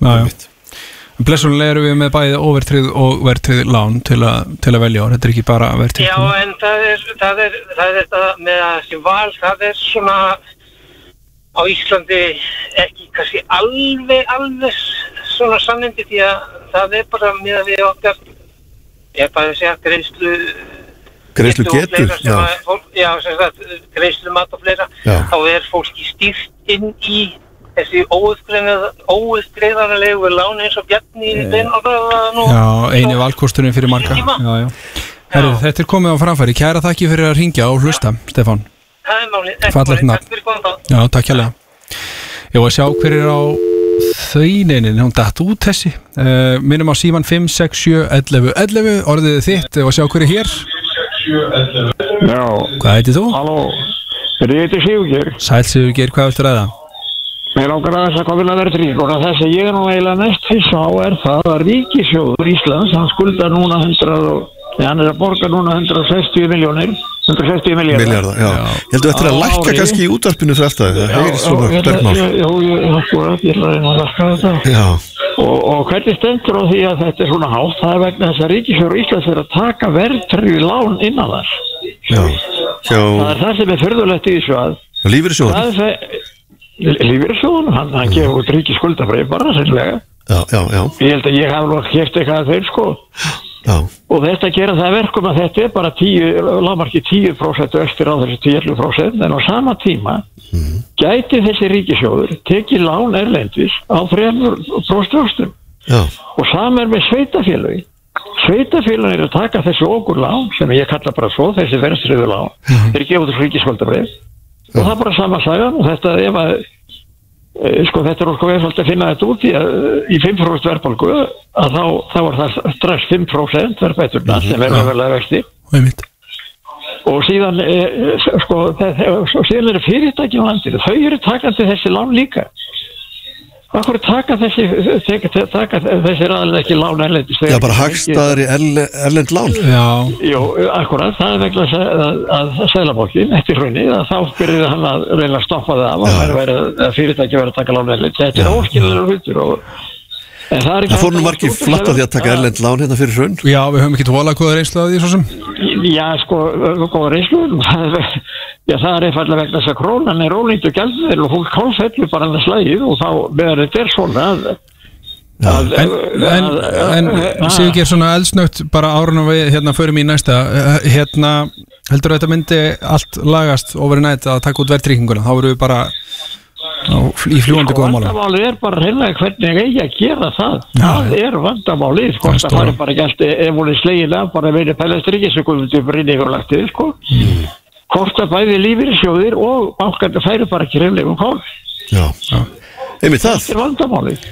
Blessunlega erum við með bæði óvertryggð og verðtryggð lán til að velja og þetta ekki bara verðtryggð. Já, en það er þetta með þessi val, það svona á Íslandi ekki kannski alveg svona sannindi því að það bara með að við okkar bara að segja greiðslu getur, já, sem sagt greiðslu mat og fleira, þá fólki stýrt inn í þessi óuðgreiðanlegu lán eins og Bjarni Já, eini valkosturinn fyrir marga. Já. Herru, þetta komið á framfæri. Kæra þakki fyrir að hringja og hlusta, Stefán. Það málið. Fallegt nafn. Takk fyrir góðan dag. Já, takk hérlega. Ég var að sjá hver á þauneinin, hún datt út þessi. Minnum á síman 5, 6, 7, 11, 11, orðið þitt. Ég var að sjá hver hér. 6, 7, 11. Já. Hvað heitir þú? Halló, ég heiti Sigurgeir. Sæll Sigurgeir, hvað viltu ræða? Mér langar að þess að hvað vilja verið trygg og þess að ég nú eiginlega næst fyrst á það að Ríkissjóður Íslands, hann skuldar núna hann að borga núna 160 milljarða, já. Ég heldur eftir að lækka kannski í útvarpinu fyrir alltaf, það heyrist svona bergmál. Ég ætla að reyna að lækka þetta. Já. Og hvernig stendur á því að þetta svona hátt, það vegna þess að Ríkissjóður Íslands að taka verðtryggð lán innan þar. Já. Það það sem furðulegt í þessu að Lífeyrissjóður. Lífeyrissjóðun, hann gefur út ríkisskuldabréf bara sérlega. Já. Ég held að ég hafi nú keypt eitthvað af þeir Já. Og þetta gera það verkum að þetta bara lágmarki 10% eftir á þessi 10%, en á sama tíma gæti þessi ríkissjóður tekið lán erlendis á 3% vöxtum. Og sama með sveitafélögin. Sveitafélögin að taka þessi okurlán, sem ég kalla bara svo, þessi verðtryggðu lán, þeir gefa út ríkisskuldabréf. Og það bara sama sagan og þetta þetta einfalt að finna þetta út í 5% verðbólgu að þá það strax 5% verðbæturna sem verðlega vexti og síðan síðan fyrirtæki á landinu, þau eru takandi þessi lán líka. Hvað taka þessi aðeins ekki lán erlendis? Já, bara hagstæðari erlend lán. Jú, akkurat, það vegna að Seðlabankinn eftir hrunið að þá byrjaði hann að reyna að stoppa það að fyrirtæki verið að taka lán erlend. Þetta er hlutur Það fór nú margir flatt á því að taka erlend lán hérna fyrir hrun. Já, við höfum ekki tvola góða reynslu af því svo sem. Já, góða reynslu. Já, það einfallega vegna þess að krónan ónýttur gjaldmiðill og hún fellur bara annað slægið og þá meðan þetta svona En Sigurgeir svona eldsnögt bara árunum við förum í næsta heldur þetta myndi allt lagast ofur í nætt að taka út verðtrygginguna, þá erum við bara í fljúgandi góða máli. Vandamálið bara hreinlega hvernig eigi að gera það. Það vandamálið, það fari bara ekki allt ef hún slegilega, bara meina pælast ríkisökum inn yfir og lagt yfir, hvort að bæði lífeyrissjóðir og bankar færu bara ekki hreinlegum kál. Já, einmitt það. Þetta vandamálið.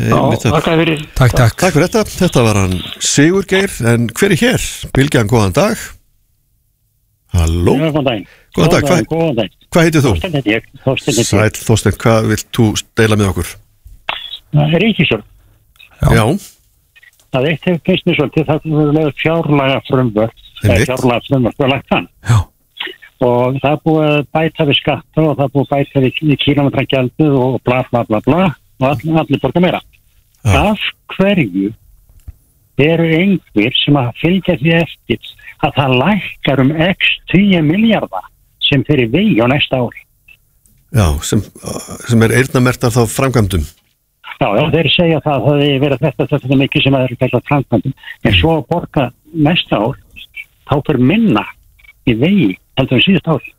Takk fyrir þetta. Þetta var hann Sigurgeir, en hver er hér? Bylgjan, góðan dag. Halló. Góðan dag. Hvað heitir þú? Sæll Þorsteinn, hvað vilt þú deila með okkur? Ríkissjóður. Já. Það eitt hefur finnst mér svolítið, það hefur lögð fjárlaga frumvörp var lagt fram. Já. Og það er búið að bæta við skatta og það er búið að bæta við kílómetragjaldið og bla bla bla bla og allir borga meira. Af hverju eru einhver sem að fylgja því eftir að það lækkar x 10 milljarða sem fyrir vegi á næsta ári? Já, sem eyrnamerktar þá framkvæmdum. Já, þeir segja það er verið þetta mikið sem það eru kallað framkvæmdum, en svo að borga næsta ár þá fyrir minna í vegi heldur síðust ári.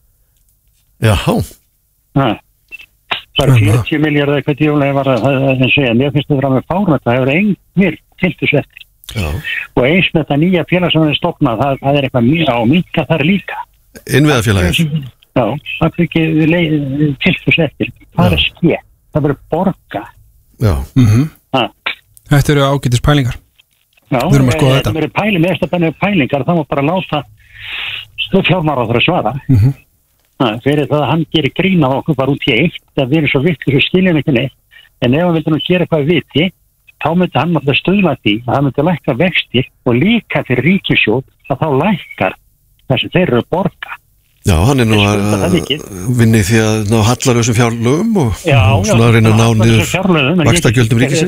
Jáhá. Það eru 40 milljarða eitthvað djóðlega var að segja, mér finnst það fram með fárvægt, það hefur einhver tiltus eftir. Og eins með þetta nýja félag sem það er stofnað, það er eitthvað mjög á minka þar líka. Innviðafélagið. Já, það er ekki tiltus eftir. Það er skeið, það verður borga. Já. Þetta eru ágætis pælingar. Já, þetta verður pælingar, þá má bara láta fjármálaráðherra svara. Fyrir það að hann gerir grín á okkur bara út í eitt að við erum svo vittur og skiljum ekki neitt, en ef hann vildi nú gera eitthvað viti þá myndi hann náttúrulega stuðla því að hann myndi lækka vexti og líka fyrir ríkissjóð að þá lækkar þess að þeir eru að borga. Já, hann er nú að vinni því að ná hallarlausum fjárlögum og svona að reyna að ná niður vaxtagjöldum ríkisins.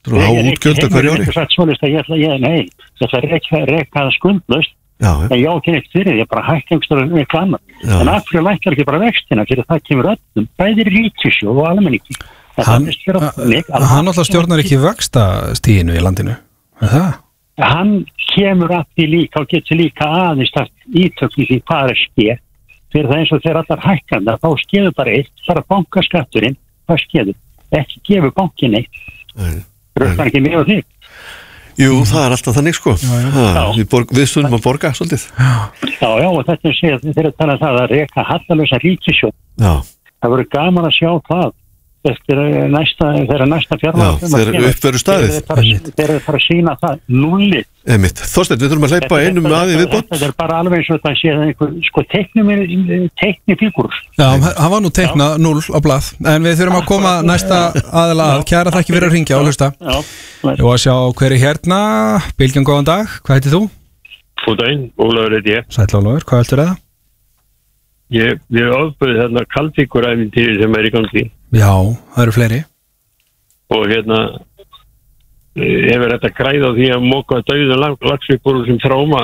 Þú há útgjöld að hverju ári? Ég ætla að reka það skuldlaust. En ég á ekki neitt fyrir, ég bara hækka einhverjum eitthvað annað. En af hverju lækkar ekki bara vextina fyrir það kemur öllum, bæði ríkissjóð og almenningi. Hann alltaf stjórnar ekki vaxtastiginu í landinu, er það? Hann kemur að því líka og getur líka aðeins að ítök í því hvað skeð. Fyrir það eins og þegar allar hækkanda, þá skeður bara eitt, bara bankaskatturinn, hvað skeður? Ekki gefur bankin eitt. Rökkar ekki með á því. Jú, það alltaf þannig sko. Við stundum að borga svolítið. Já, og þetta þeir að tala það að reka hallalösa ríkissjóð. Það voru gaman að sjá það eftir næsta fjármála. Þegar uppveru staðið. Þeir eru bara að sína það núli. Þorsteinn, við þurfum að hleypa einum aðið viðbót. Þetta er bara alveg eins og þetta sé einhver teiknifígúr. Já, hann var nú teiknað 0 á blað, en við þurfum að koma næsta aðila að. Kæra þakki fyrir að ringja og hlusta. Ég var að sjá hver hérna. Bylgjan, góðan dag, hvað heitir þú? Góðan daginn, Ólafur heiti ég. Sæll Ólafur, hvað heldur það? Ég ofböði þarna Kaldvíkuræfintýri sem er í gangi. Já, það eru fleiri. Og hefur þetta græða á því að móka dauðan laxvíkur sem þráma.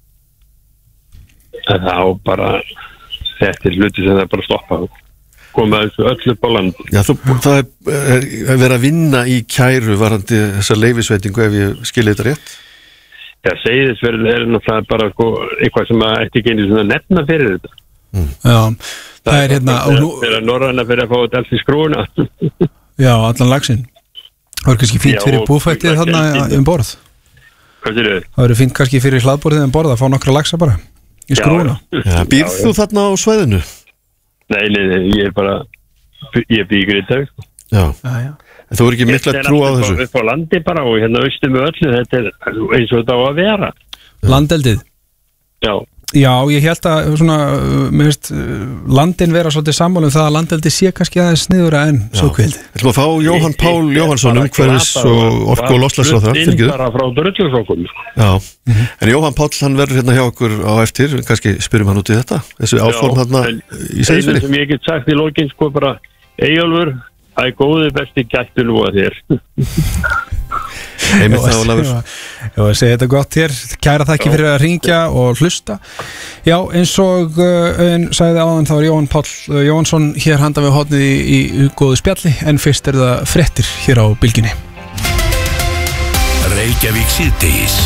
Þá bara, þetta er hluti sem það bara stoppa. Koma þessu öll upp á land. Já, það er verið að vinna í kæru varandi þessa leyfisveitingu ef ég skilja þetta rétt? Já, Seyðisfjörður er náttúrulega bara eitthvað sem að ætti ekki einu svona nefna fyrir þetta. Já, það er hérna þegar Norræna fyrir að fá þetta alls í skrúna. Já, allan laxinn. Það er kannski fínt fyrir búfættið þarna borð. Hvað sér þau? Það eru fínt kannski fyrir hlaðborðið borð að fá nokkra laxa bara í skrúna. Býrð þú þarna á svæðinu? Nei, ég býr í dag. Já. Þú er ekki mikla trú á þessu? Upp á landi bara og hérna austum með öllu, þetta er eins og þetta á að vera. Landeldið? Já. Já, ég held að svona, landin vera svolítið sammálum það að landeldi sé kannski aðeins sniðura en svo kvildi. Við ætlum að fá Jóhann Pál Jóhannsson umhverfis og orku og loftslagsráðherra. Inn bara frá drulluflokkum. Já, en Jóhann Pál hann verður hérna hjá okkur á eftir, kannski spyrjum hann út í þetta, þessu áform hérna í Seyðisfirði. Einu sem ég get sagt í lokin sko bara, Eyjólfur, það er góði besti gættu nú að þér. Einmitt það, Ólafur. Já, ég segi þetta gott hér. Kæra þakki fyrir að ringja og hlusta. Já, eins og sagði áðan, þá er Jóhann Páll Jóhannsson hér handa við hornið í góðu spjalli, en fyrst er það fréttir hér á Bylgjunni. Reykjavík síðdegis.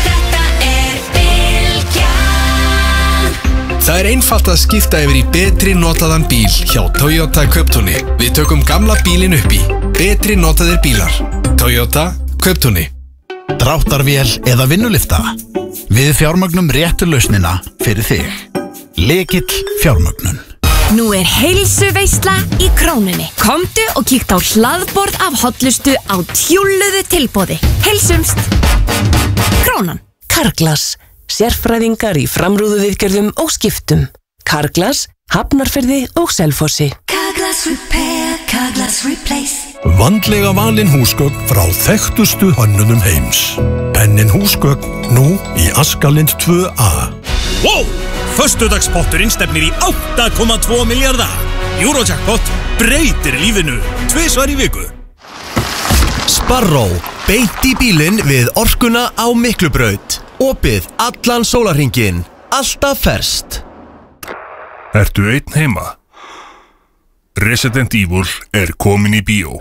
Það er einfalt að skipta yfir í betri notaðan bíl hjá Toyota Kauptúni. Við tökum gamla bílinn upp í betri notaðir bílar. Toyota Kauptúni. Dráttarvél eða vinnulifta? Við fjármögnum réttu lausnina fyrir þig. Lykill fjármögnun. Nú er heilsuveisla í Krónunni. Komdu og kíktu á hlaðborð af hollustu á tjúlluðu tilboði. Heilsumst! Krónan. Carglass. Sérfræðingar í framrúðuviðgerðum og skiptum. Carglass, Hafnarfirði og Selfossi. Carglass Repair, Carglass Replace. Vandlega valin húsgögn frá þekktustu hönnuðum heims. Pennin húsgögn nú í Askalind 2A. Wow! Föstudagspotturinn stefnir í 8,2 milljarða. Eurojackpot breytir lífinu 2 svar í viku. Sparrow, beint í bílinn við orkuna á Miklubraut. Opið allan sólarhringinn, alltaf ferskt. Ertu einn heima? Resident Evil er komin í bíó.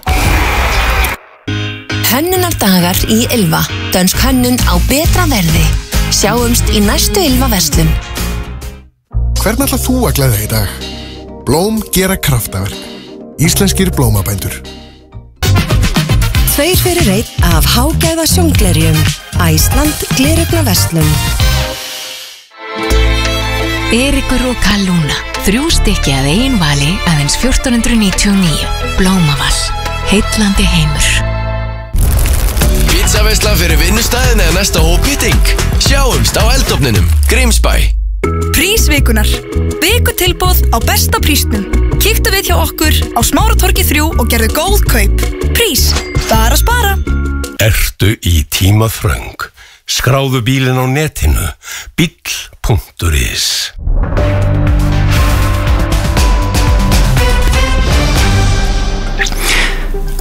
Hönnunardagar í Ylva. Dönsk hönnun á betra verði. Sjáumst í næstu Ylva-verslun. Hvern ætlar þú að gleðja í dag? Blóm gera kraftaverk. Íslenskir blómabændur. 2 fyrir 1 af hágæða sjónglerjum. Æsland gleraugnarverslun. Eiríkur og Kalúna. 3 stykki að eigin vali aðeins 1499. Blómavall. Heillandi heimur. Pizzaveisla fyrir vinnustæðin eða næsta hópmeeting. Sjáumst á eldofninum. Grímsbæ. Prísvikunar. Vikutilboð á besta prísnum. Kíktu við hjá okkur á Smáratorgi 3 og gerðu góð kaup. Prís. Bara spara. Ertu í tímaþröng? Skráðu bílinn á netinu. Bíll.is.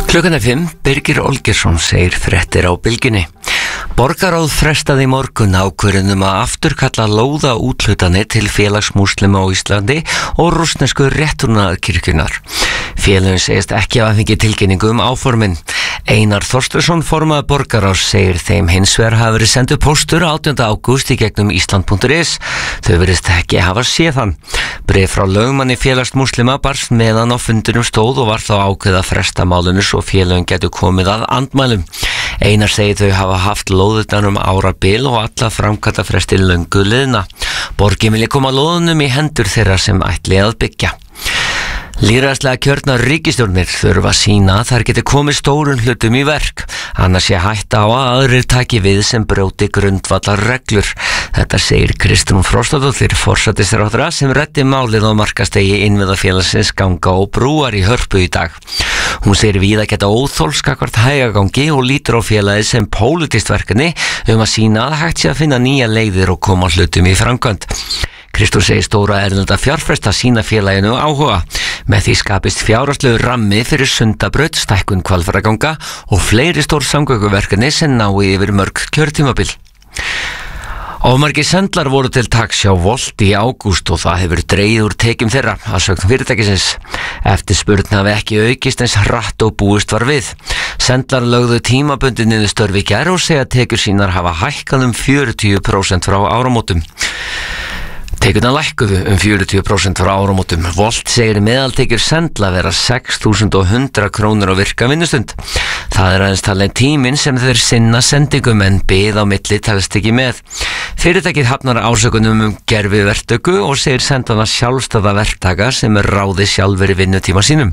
Klukkan 5, Birgir Olgersson segir fréttir á Bylgjunni. Borgarráð frestaði í morgun ákvörðun að afturkalla lóða úthlutanir til félagsmúslima á Íslandi og rússnesku réttrúnaðarkirkjunnar. Félögin segist ekki að fengi tilkynningu áformin. Einar Þorsteinsson, formaður borgarráðs, segir þeim hins vegar hafi verið sendur póstur 18. ágúst í gegnum Ísland.is. Þau virðist ekki hafa séð hann. Bréf frá lögmanni félagsmúslima barst meðan á fundinum stóð og var þá ákveðið að fresta málinu svo félögin getur komið að andmælum. Einar segir þau hafa haft lóðurnar árabil og alla framkvæmda fresti löngu liðna. Borgin vilja koma lóðunum í hendur þeirra sem ætli að byggja. Lýðræðislega kjörnar ríkisstjórnir þurfa að sýna að þær geti komið stórum hlutum í verk, annars sé hætta á að aðrir taki við sem brjóti grundvallar reglur. Þetta segir Kristrún Frostadóttir, forsætisráðherra, sem ræddi málið á markastigi innviðafélagsins Ganga og brúar í Hörpu í dag. Hún segir víða geta óþols gagnvart hægagangi og lítur á félagið sem pólitískt verkefni að sýna að hægt sé að finna nýja leiðir og koma hlutum í framkvæmd. Kristrún segir stóra erlenda fjárfesta sína félaginu áhuga. Með því skapist fjárhagslegu rammi fyrir Sundabraut, stækkun Hvalfjarðarganga og fleiri stór samgönguverkefni sem nái yfir mörg kjörtímabil. Ofmargir sendlar voru til taks hjá Volt í ágúst og það hefur dregið úr tekjum þeirra að sögn fyrirtækisins. Eftirspurn hafi ekki aukist eins hratt og búist var við. Sendlar lögðu tímabundið niður störf í gær og segja tekjur sínar hafa hækkað 40% frá áramótum. Tekjurnar lækkuðu 40% frá áramótum. Volt segir meðaltekjur Sendla vera 6.100 krónur á virka vinnustund. Það aðeins talið tíminn sem þeir sinna sendingum en bið á milli talist ekki með. Fyrirtækið hafnar ásökunum gerviverktöku og segir Sendlana sjálfstæða verktaka sem ráði sjálfur í vinnutíma sínum.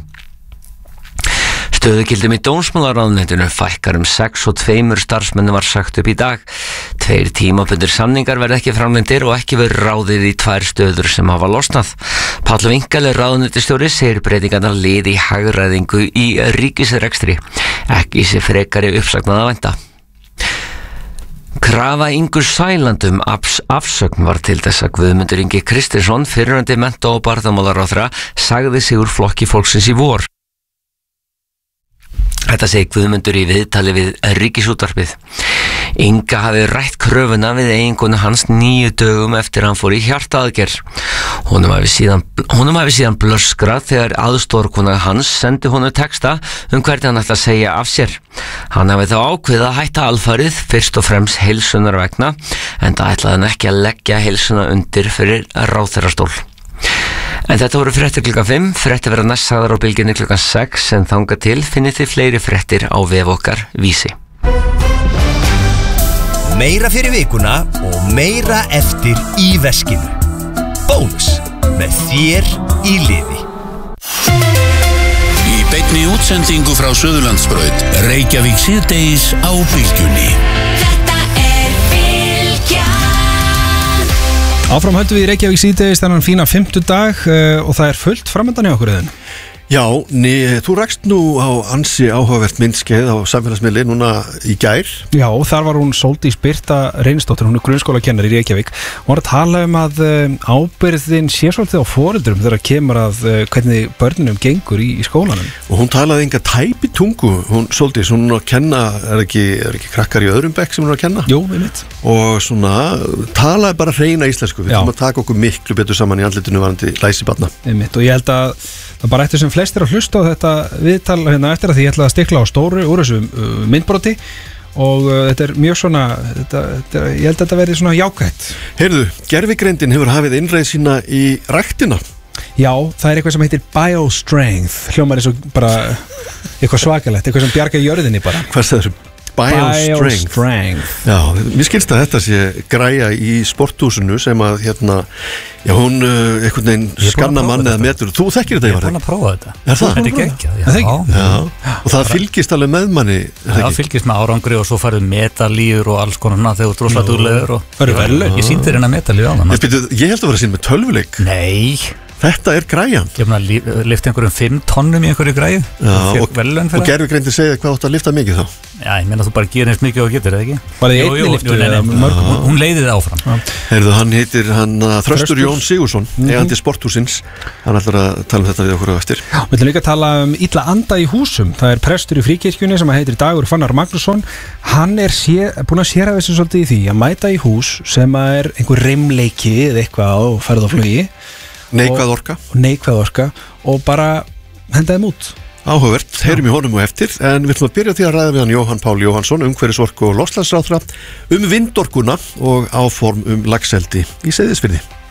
Stöðugildum í dómsmálaráðuneytinu fækkar 6 og 2 starfsmennum var sagt upp í dag. 2 tímabundir samningar verða ekki framlengdir og ekki verður ráðið í 2 stöður sem hafa losnað. Páll Vingal, ráðuneytisstjóri, segir breytingarnar lið í hagræðingu í ríkisrekstri. Ekki sé frekari uppsagnað að vænta. Krafa Ingu Sæland afsögn var til þess að Guðmundur Ingi Kristinsson, fyrrverandi mennta- og barnamálaráðherra, sagði sig úr flokki fólksins í vor. Þetta segir Guðmundur í viðtali við Ríkisútvarpið. Inga hafi rætt kröfuna við eiginkonu hans 9 dögum eftir hann fór í hjartaaðgerð. Honum hafi síðan blöskrað þegar aðstórkona hans sendi honum texta hvernig hann ætla að segja af sér. Hann hafi þá ákveðið að hætta alfarið, fyrst og fremst heilsunar vegna, en það ætlaði hann ekki að leggja heilsuna undir fyrir ráðherrastól. En þetta voru fréttir klukkan 5, fréttir vera næst sagðar á Bylgjunni klukkan 6, en þangað til finnið þið fleiri fréttir á vef okkar Vísi. Meira fyrir vikuna og meira eftir í veskinu. Bónus með þér í liði. Í beinni útsendingu frá Suðurlandsbraut, Reykjavík síðdegis á Bylgjunni. Áfram höldum við í Reykjavík síðdegis þennan fína 5. dag og það er fullt framöndan hjá okkur eðin. Já, þú rakst nú á ansi áhugavert myndskeið á samfélagsmiðli núna í gær. Já, þar var hún Sóldís Birta Reynisdóttir, hún er grunnskólakennari í Reykjavík. Hún var að tala að ábyrgðin sé svolítið á foreldrum þegar kemur að hvernig börnunum gengur í skólanum. Og hún talaði enga tæpi tungu, hún Sóldís, hún er að kenna, er ekki krakkar í öðrum bekk sem hún er að kenna? Jú, ég veit. Og svona, talaði bara hreina íslensku, við þurfum að taka okkur miklu betur saman í andlitinu varandi læsibarna. Og ég held að það bara eftir sem flestir að hlusta á þetta viðtal hérna eftir að því ég ætla að stikla á stóru úr þessu myndbroti og þetta er mjög svona ég held að þetta verði svona jákvætt. Heyrðu, gervigreindin hefur hafið innreið sína í ræktina. Já, það er eitthvað sem heitir biostrength, hljómar eins og bara eitthvað svakalegt, eitthvað sem bjargar jörðinni bara. Hvað er þessu? Biostrength. Já, mér skilst að þetta sé græja í sporthúsinu sem að hérna, já hún einhvern veginn skanna mann eða metur. Þú þekkir þetta? Ég er búin að prófa þetta. Er það? Þetta er geggjað. Já. Og það fylgist alveg með manni? Það fylgist með árangri og svo farið medalíur og alls konar þegar þú ert rosalega duglegur og ég sýndi þér hérna medalíu á það. Ég held að vera sín með tölvuleik. Nei. Þetta er græjan. Ég hef að lifta einhverjum 5 tonnum í einhverju græju. Og gervigreindin segja hvað átt að lifta mikið þá? Já, ég meina þú bara gerir eins mikið og getur, eða ekki? Var það í einni lyftu? Hún leiðið áfram. Heyrðu, hann heitir Þröstur Jón Sigursson, eigandi sporthúsins. Hann ætlar að tala þetta við okkur á eftir. Já, við ætlum líka að tala illa anda í húsum. Það prestur í Fríkirkjunni sem heitir Dagur Fannar Magnússon. Hann búinn að séra þessu svolítið í því að mæta í hús sem einhver reimleiki eða eitthvað og ferð á flugi. Neikvæð orka og bara henda þeim út. Áhugavert, heyrum í honum og eftir, en við ætlum að byrja því að ræða við hann Jóhann Pál Jóhannsson, umhverfisorku og loftslagsráðherra, vindorkuna og áform laxeldi í Seyðisfirði.